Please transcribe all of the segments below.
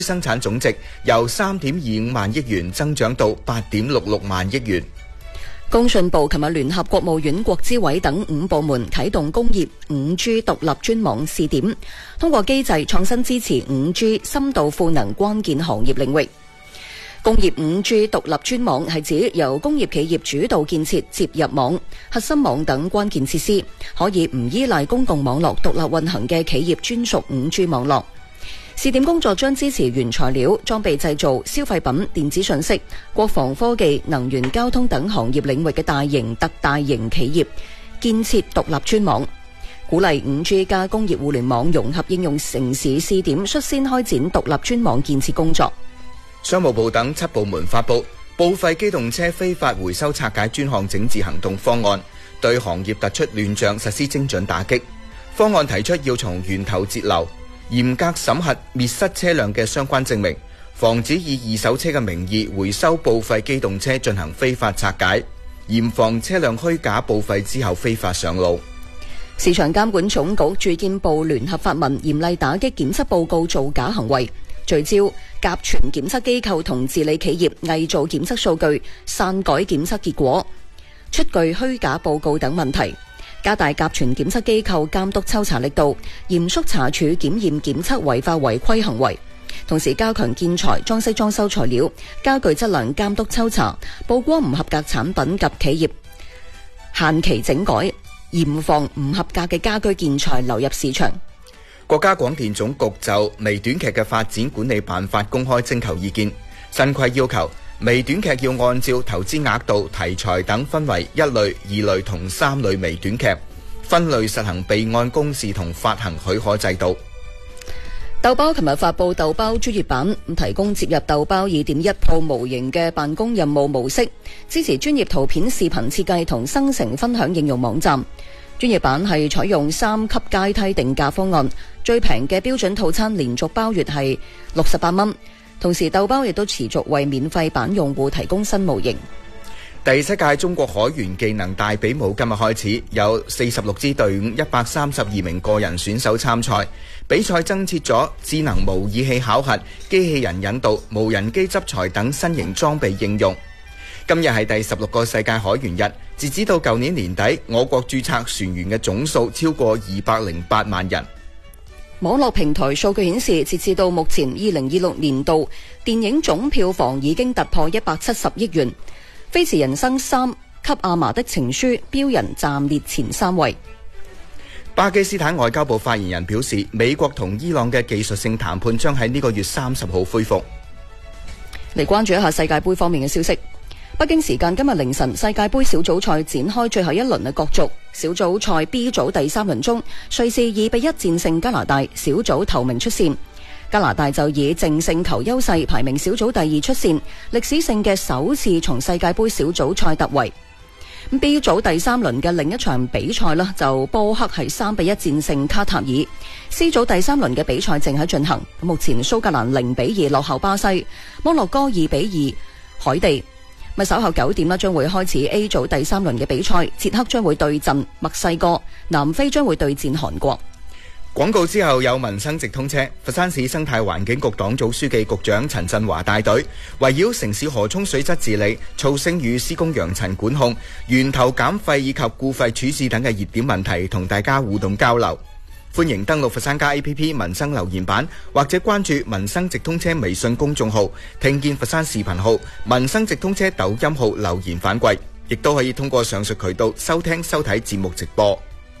生產總值由 3.25 萬億元增長到 8.66 萬億元。 工信部琴日聯合國務院國資委等5部門啟動工業 5G 獨立專網試點，通過機制創新支持 5G 深度賦能關鍵行業領域。工業 5G 獨立專網係指由工業企業主導建設接入網、核心網等關鍵設施，可以唔依賴公共網絡獨立運行嘅企業專屬 5G 網絡。試點工作將支持原材料、裝備製造、消費品、電子信息、國防科技、能源交通等行業領域嘅大型、特大型企業建設獨立專網，鼓勵 5G 加工業互聯網融合應用城市試點率先開展獨立專網建設工作。 商務部等7部門發布報廢機動車非法回收拆解專項整治行動方案，對行業突出亂象實施精準打擊。方案提出要從源頭截流，嚴格審核滅失車輛嘅相關證明，防止以二手車嘅名義回收報廢機動車進行非法拆解，嚴防車輛虛假報廢之後非法上路。 市場監管總局住建部聯合發文，嚴厲打擊檢測報告造假行為，聚焦甲醛檢測機構同治理企業偽造檢測數據、篡改檢測結果、出具虛假報告等問題，加大甲醛檢測機構監督抽查力度，嚴肅查處檢驗檢測違法違規行為，同時加強建材、裝飾裝修材料、家具質量監督抽查，曝光唔合格產品及企業限期整改，嚴防唔合格嘅家居建材流入市場。 國家廣電總局就微短劇嘅發展管理辦法公開徵求意見，新規要求微短劇要按照投資額度、題材等分為1類、2類同3類微短劇，分類實行備案公示同發行許可制度。 豆包琴日發布豆包專業版，提供接入豆包2.1 Pro 模型嘅辦公任務模式，支持專業圖片、視頻設計同生成分享應用網站。專業版係採用3級階梯定價方案，最平嘅標準套餐連續包月係68蚊。同時豆包亦都持續為免費版用戶提供新模型。第 7屆中國海員技能大比武今日開始，有46支隊伍、132名個人選手參賽。比賽增設咗智能模擬器考核、機器人引導、無人機執材等新型裝備應用。今日係第16個世界海員日，截止到舊年年底，我國註冊船員嘅總數超過208萬人。網絡平台數據顯示，截至到目前2026年度，電影總票房已經突破170億元，《飛馳人生3》給阿嫲的情書標人暫列前3位。巴基斯坦外交部發言人表示，美國同伊朗嘅技術性談判將喺呢個月30號恢復。嚟關注一下世界盃方面嘅消息。北京時間今日凌晨，世界盃小組賽展開最後一輪嘅角逐。小組賽 B 組第3輪中，瑞士2-1戰勝加拿大，小組頭名出線。加拿大就以淨勝球優勢排名小組第2出線，歷史性嘅首次從世界盃小組賽突圍。B 組第3輪嘅另一場比賽呢，就波克係3-1戰勝卡塔爾。C 組第3輪嘅比賽正喺進行，目前蘇格蘭0-2落後巴西，摩洛哥2-2海地。稍後9點將會開始 A 組第3輪嘅比賽，捷克將會對陣墨西哥，南非將會對戰韓國。廣告之後有民生直通車，佛山市生態環境局黨組書記局長陳振華帶隊，圍繞城市河涌水質治理、噪聲與施工揚塵管控、源頭減廢以及固廢處置等嘅熱點問題，同大家互動交流。歡迎登錄佛山家 APP 民生留言版，或者關注民生直通車微信公眾號、聽見佛山視頻號、民生直通車抖音號留言反饋，亦都可以通過上述渠道收聽收睇節目直播。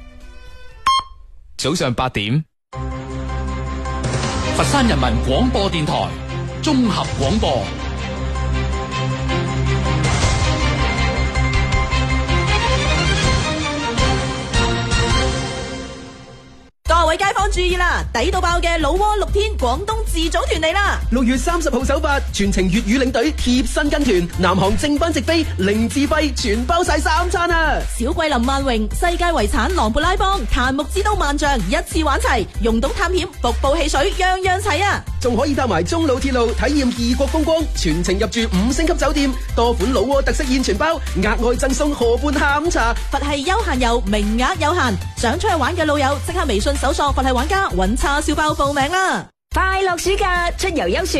早上8點，佛山人民廣播電台綜合廣播。 各位街坊注意啦，抵到爆嘅老窩6天廣東自組團嚟啦！6月30號首發，全程粵語領隊貼身跟團，南航正班直飛，零自費，全包晒3餐啊！小桂林萬榮、世界遺產琅勃拉邦、檀木之都萬象一次玩齊，溶洞探險、瀑布汽水樣樣齊啊！仲可以搭埋中老鐵路體驗異國風光，全程入住5星級酒店，多款老窩特色現全包，額外贈送河畔下午茶。佛系休閒遊名額有限，想出去玩嘅老友即刻微信搜索佛系玩家揾叉燒包報名啦！ 快樂暑假出遊優選。